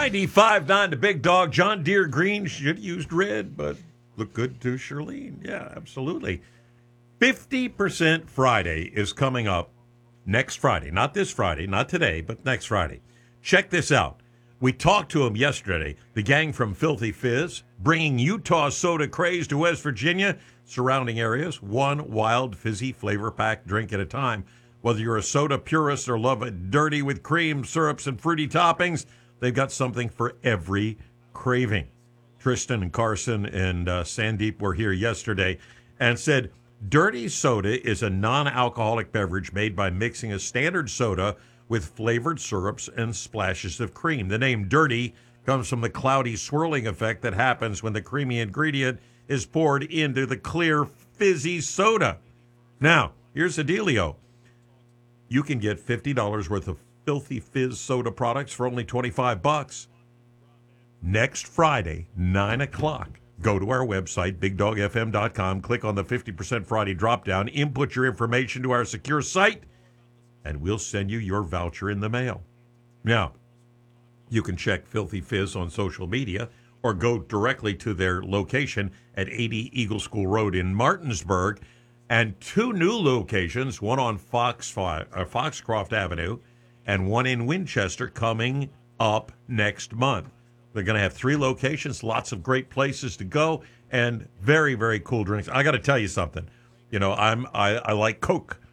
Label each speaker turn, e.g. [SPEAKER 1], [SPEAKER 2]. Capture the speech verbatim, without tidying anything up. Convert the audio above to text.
[SPEAKER 1] ninety-five point nine, the big dog. John Deere green should have used red, but look good to Shirlene. Yeah, absolutely. fifty percent Friday is coming up next Friday. Not this Friday, not today, but next Friday. Check this out. We talked to them yesterday, the gang from Filthy Fizz, bringing Utah soda craze to West Virginia, surrounding areas, one wild, fizzy, flavor-packed drink at a time. Whether you're a soda purist or love it dirty with cream, syrups, and fruity toppings, they've got something for every craving. Tristan and Carson and uh, Sandeep were here yesterday and said, Dirty soda is a non-alcoholic beverage made by mixing a standard soda with flavored syrups and splashes of cream. The name Dirty comes from the cloudy swirling effect that happens when the creamy ingredient is poured into the clear, fizzy soda. Now, here's the dealio. You can get fifty dollars worth of Filthy Fizz soda products for only twenty-five bucks. Next Friday, nine o'clock. Go to our website, big dog f m dot com, click on the fifty percent Friday drop-down, input your information to our secure site, and we'll send you your voucher in the mail. Now, you can check Filthy Fizz on social media or go directly to their location at eighty Eagle School Road in Martinsburg, and two new locations, one on Fox, uh, Foxcroft Avenue and one in Winchester coming up next month. They're going to have three locations, lots of great places to go, and very, very cool drinks. I got to tell you something. You know, I'm I, I like Coke.